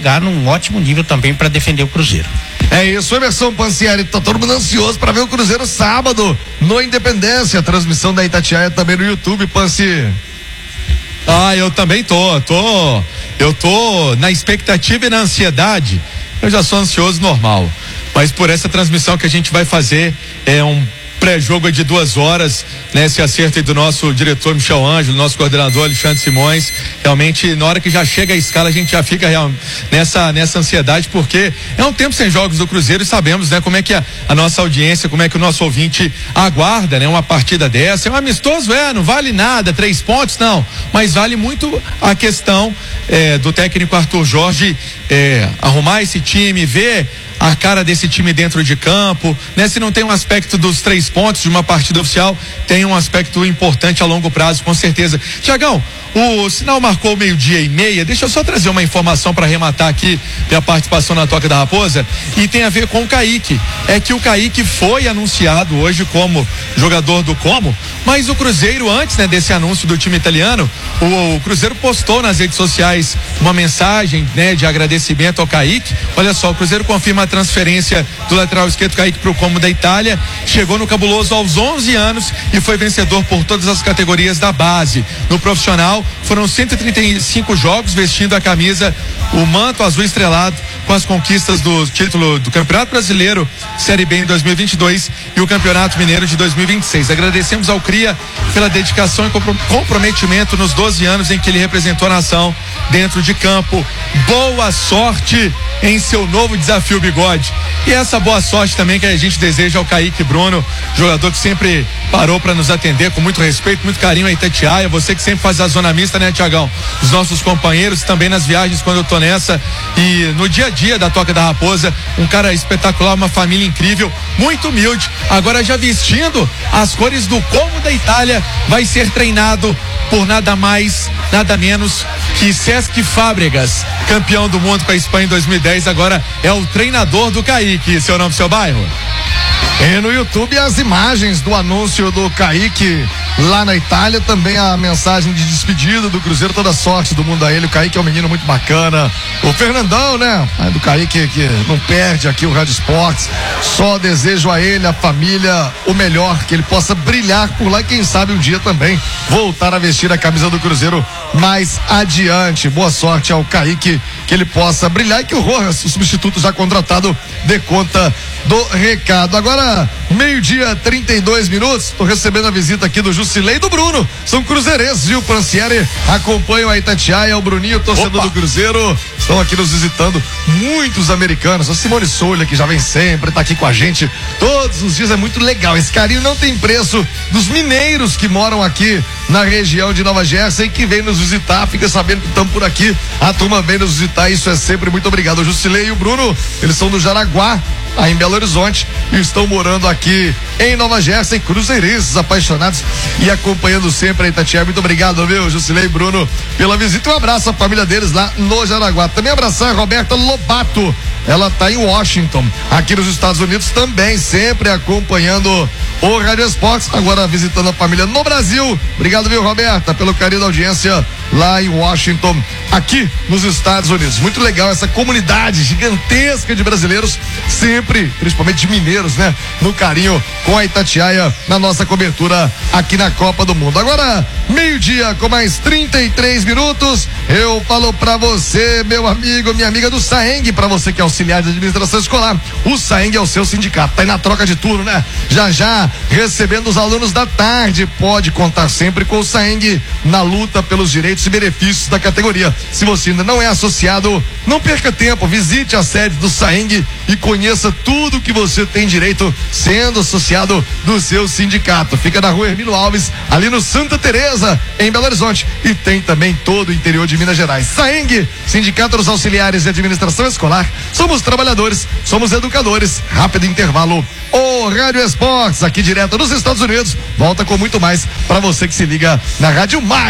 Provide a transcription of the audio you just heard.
chegar num ótimo nível também para defender o Cruzeiro. É isso, Emerson Pansieri, tá todo mundo ansioso para ver o Cruzeiro sábado no Independência, a transmissão da Itatiaia também no YouTube, Pansi. Eu também eu tô na expectativa e na ansiedade. Eu já sou ansioso normal, mas por essa transmissão que a gente vai fazer, é um pré-jogo de 2 horas, né? Esse acerto aí do nosso diretor Michel Ângelo, nosso coordenador Alexandre Simões, realmente na hora que já chega a escala a gente já fica nessa ansiedade, porque é um tempo sem jogos do Cruzeiro e sabemos, né, como é que a nossa audiência, como é que o nosso ouvinte aguarda, né, uma partida dessa. É um amistoso, não vale nada, 3 pontos não, mas vale muito a questão do técnico Arthur Jorge arrumar esse time, ver a cara desse time dentro de campo, né? Se não tem um aspecto dos 3 pontos de uma partida oficial, tem um aspecto importante a longo prazo, com certeza. Tiagão, o sinal marcou 12:30. Deixa eu só trazer uma informação para arrematar aqui a participação na Toca da Raposa, e tem a ver com o Kaique. É que o Kaique foi anunciado hoje como jogador do Como, mas o Cruzeiro, antes, né, desse anúncio do time italiano, o Cruzeiro postou nas redes sociais uma mensagem, né, de agradecimento ao Kaique. Olha só, o Cruzeiro confirma a transferência do lateral esquerdo Kaique para o Como da Itália. Chegou no Cabuloso aos 11 anos e foi vencedor por todas as categorias da base. No profissional, foram 135 jogos vestindo a camisa, o manto azul estrelado, com as conquistas do título do Campeonato Brasileiro Série B em 2022 e o Campeonato Mineiro de 2026. Agradecemos ao Cria pela dedicação e comprometimento nos 12 anos em que ele representou a nação dentro de campo. Boa sorte em seu novo desafio, Bigode. E essa boa sorte também que a gente deseja ao Kaique Bruno, jogador que sempre parou para nos atender com muito respeito, muito carinho a Itatiaia. Você que sempre faz a zona mista, né, Tiagão? Os nossos companheiros também nas viagens quando eu tô nessa, e no dia a dia da Toca da Raposa, um cara espetacular, uma família incrível, muito humilde. Agora já vestindo as cores do Como da Itália, vai ser treinado por nada mais, nada menos que Cesc Fábregas, campeão do mundo com a Espanha em 2010, agora é o treinador do Kaique. Seu nome, seu bairro? E no YouTube as imagens do anúncio do Kaique lá na Itália, também a mensagem de despedida do Cruzeiro, toda sorte do mundo a ele. O Kaique é um menino muito bacana. O Fernandão, né? Pai do Kaique, que não perde aqui o Rádio Esportes. Só desejo a ele, a família, o melhor, que ele possa brilhar por lá e quem sabe um dia também voltar a vestir a camisa do Cruzeiro mais adiante. Boa sorte ao Kaique, que ele possa brilhar e que o Rojas, o substituto já contratado, dê conta do recado. Agora, 12:32. Tô recebendo a visita aqui do Jusilei e do Bruno. São cruzeirenses, viu? Pansieri acompanham a Itatiaia, o Bruninho, torcedor do Cruzeiro. Estão aqui nos visitando muitos americanos. A Simone Solha, que já vem sempre, tá aqui com a gente todos os dias. É muito legal. Esse carinho não tem preço dos mineiros que moram aqui na região de Nova Jersey, que vem nos visitar, fica sabendo que estamos por aqui. A turma vem nos visitar, isso é sempre muito obrigado. O Jusilei e o Bruno, eles são do Jaraguá, aí em Belo Horizonte, e estão morando aqui em Nova Jersey, cruzeirenses apaixonados e acompanhando sempre a Itatiaia. Muito obrigado, viu, Jusilei e Bruno, pela visita. Um abraço à família deles lá no Jaraguá. Também abraçar a Roberta Lobato, ela tá em Washington, aqui nos Estados Unidos, também sempre acompanhando o Rádio Esportes, agora visitando a família no Brasil. Obrigado, viu, Roberta, pelo carinho da audiência lá em Washington, aqui nos Estados Unidos. Muito legal essa comunidade gigantesca de brasileiros, sempre, principalmente de mineiros, né? No carinho com a Itatiaia na nossa cobertura aqui na Copa do Mundo. Agora, 12:00 com mais 33 minutos. Eu falo pra você, meu amigo, minha amiga do Saeng, pra você que é auxiliar de administração escolar. O Saeng é o seu sindicato, tá aí na troca de turno, né? Já recebendo os alunos da tarde. Pode contar sempre com o Saeng na luta pelos direitos e benefícios da categoria. Se você ainda não é associado, não perca tempo, visite a sede do Saeng e conheça tudo que você tem direito sendo associado do seu sindicato. Fica na Rua Hermílio Alves, ali no Santa Teresa, em Belo Horizonte, e tem também todo o interior de Minas Gerais. Saeng, Sindicato dos Auxiliares de Administração Escolar. Somos trabalhadores, somos educadores. Rápido intervalo. O Rádio Esportes, aqui direto dos Estados Unidos, volta com muito mais para você que se liga na Rádio Mais.